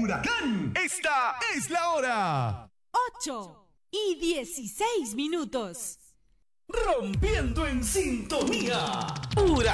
huracán. Esta es la hora. 8:16. Rompiendo en sintonía. Huracán.